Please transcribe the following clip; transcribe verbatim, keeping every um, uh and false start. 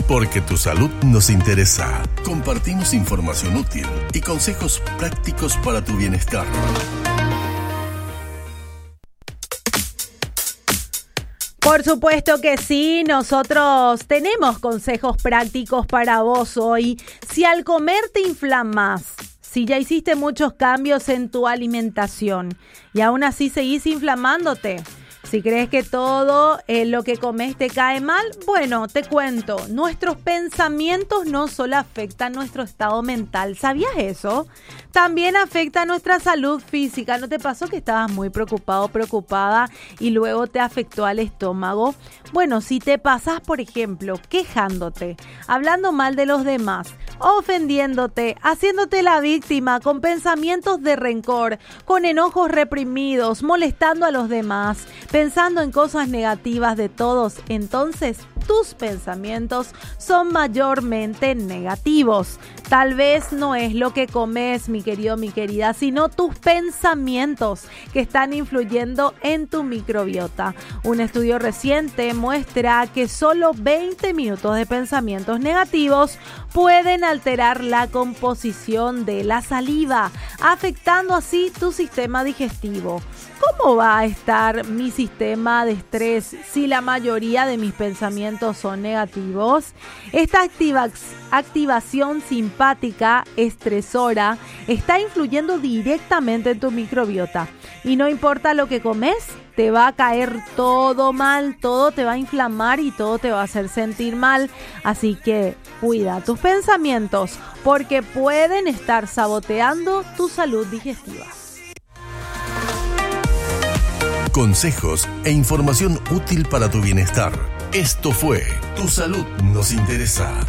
Porque tu salud nos interesa. Compartimos información útil y consejos prácticos para tu bienestar. Por supuesto que sí, nosotros tenemos consejos prácticos para vos hoy. Si al comer te inflamas, si ya hiciste muchos cambios en tu alimentación y aún así seguís inflamándote, si crees que todo eh, lo que comes te cae mal, bueno, te cuento, nuestros pensamientos no solo afectan nuestro estado mental, ¿sabías eso? También afecta nuestra salud física. ¿No te pasó que estabas muy preocupado, preocupada y luego te afectó al estómago? Bueno, si te pasas, por ejemplo, quejándote, hablando mal de los demás, ofendiéndote, haciéndote la víctima, con pensamientos de rencor, con enojos reprimidos, molestando a los demás, pensando en cosas negativas de todos, entonces tus pensamientos son mayormente negativos. Tal vez no es lo que comes, mi querido, mi querida, sino tus pensamientos que están influyendo en tu microbiota. Un estudio reciente muestra que solo veinte minutos de pensamientos negativos pueden alterar la composición de la saliva, afectando así tu sistema digestivo. ¿Cómo va a estar mi sistema de estrés si la mayoría de mis pensamientos son negativos? Esta activa- activación simpática estresora está influyendo directamente en tu microbiota. Y no importa lo que comes, te va a caer todo mal, todo te va a inflamar y todo te va a hacer sentir mal. Así que cuida tus pensamientos porque pueden estar saboteando tu salud digestiva. Consejos e información útil para tu bienestar. Esto fue Tu Salud Nos Interesa.